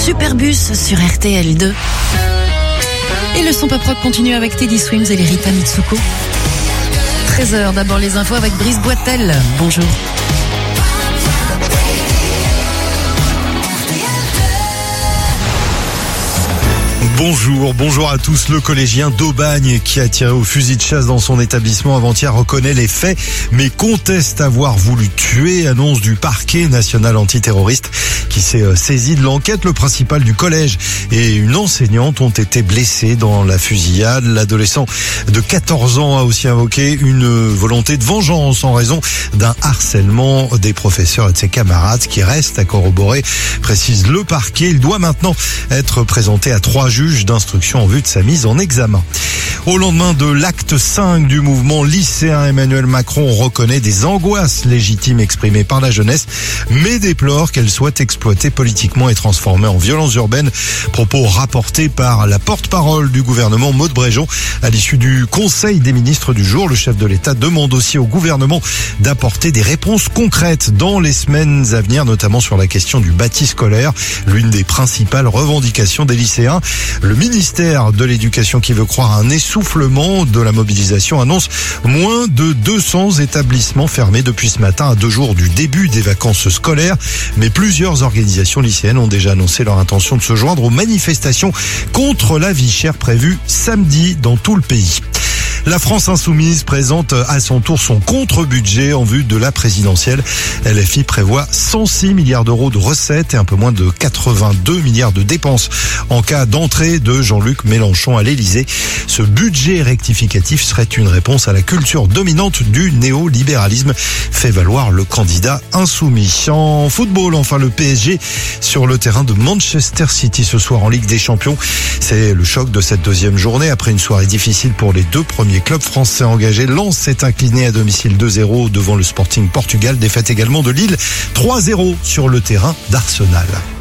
Superbus sur RTL2. Et le son pop rock continue avec Teddy Swims et les Rita Mitsuko. 13h, d'abord les infos avec Brice Boitel. Bonjour. Bonjour à tous. Le collégien d'Aubagne qui a tiré au fusil de chasse dans son établissement avant-hier reconnaît les faits, mais conteste avoir voulu tuer, annonce du parquet national antiterroriste qui s'est saisi de l'enquête. Le principal du collège et une enseignante ont été blessés dans la fusillade. L'adolescent de 14 ans a aussi invoqué une volonté de vengeance en raison d'un harcèlement des professeurs et de ses camarades qui reste à corroborer, précise le parquet. Il doit maintenant être présenté à 3 juges d'instruction en vue de sa mise en examen. Au lendemain de l'acte 5 du mouvement lycéen, Emmanuel Macron reconnaît des angoisses légitimes exprimées par la jeunesse, mais déplore qu'elles soient exploitées politiquement et transformées en violences urbaines. Propos rapportés par la porte-parole du gouvernement, Maud Bréjon. À l'issue du Conseil des ministres du jour, le chef de l'État demande aussi au gouvernement d'apporter des réponses concrètes dans les semaines à venir, notamment sur la question du bâti scolaire, l'une des principales revendications des lycéens. Le ministère de l'Éducation, qui veut croire à un essoufflement de la mobilisation, annonce moins de 200 établissements fermés depuis ce matin à 2 jours du début des vacances scolaires. Mais plusieurs organisations lycéennes ont déjà annoncé leur intention de se joindre aux manifestations contre la vie chère prévues samedi dans tout le pays. La France insoumise présente à son tour son contre-budget en vue de la présidentielle. LFI prévoit 106 milliards d'euros de recettes et un peu moins de 82 milliards de dépenses en cas d'entrée de Jean-Luc Mélenchon à l'Élysée. Ce budget rectificatif serait une réponse à la culture dominante du néolibéralisme, fait valoir le candidat insoumis. En football, enfin, le PSG sur le terrain de Manchester City ce soir en Ligue des Champions. C'est le choc de cette deuxième journée après une soirée difficile pour les deux premiers clubs français engagés. Lens s'est incliné à domicile 2-0 devant le Sporting Portugal. Défaite également de Lille 3-0 sur le terrain d'Arsenal.